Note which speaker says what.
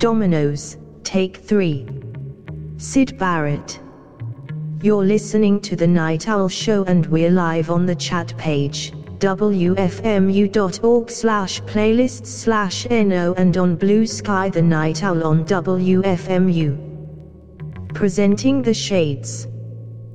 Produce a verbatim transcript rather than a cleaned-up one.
Speaker 1: Dominoes, Take three. Syd Barrett. You're listening to The Night Owl Show and we're live on the chat page, w f m u dot org slash playlists slash no, and on Blue Sky The Night Owl on W F M U. Presenting the Shades.